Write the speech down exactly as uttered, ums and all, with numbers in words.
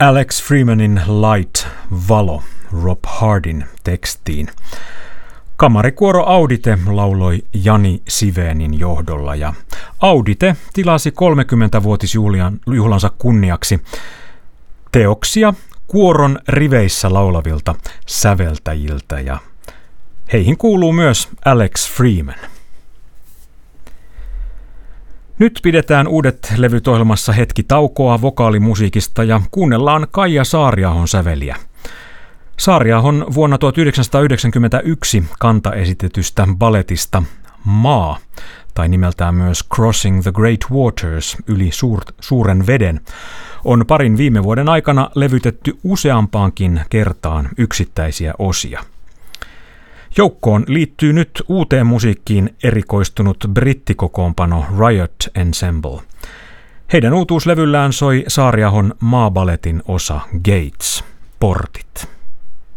Alex Freemanin Light, valo, Rob Hardin tekstiin. Kamarikuoro Audite lauloi Jani Sivenin johdolla ja Audite tilasi kolmekymmentävuotisjuhlansa kunniaksi teoksia kuoron riveissä laulavilta säveltäjiltä ja heihin kuuluu myös Alex Freeman. Nyt pidetään uudet levyt ohjelmassa hetki taukoa vokaalimusiikista ja kuunnellaan Kaija Saariahon säveliä. Saariahon vuonna tuhatyhdeksänsataayhdeksänkymmentäyksi kantaesitetystä balletista Maa, tai nimeltään myös Crossing the Great Waters, yli suur- suuren veden, on parin viime vuoden aikana levytetty useampaankin kertaan yksittäisiä osia. Joukkoon liittyy nyt uuteen musiikkiin erikoistunut brittikokoonpano Riot Ensemble. Heidän uutuuslevyllään soi Saariahon Maa-balletin osa Gates, portit.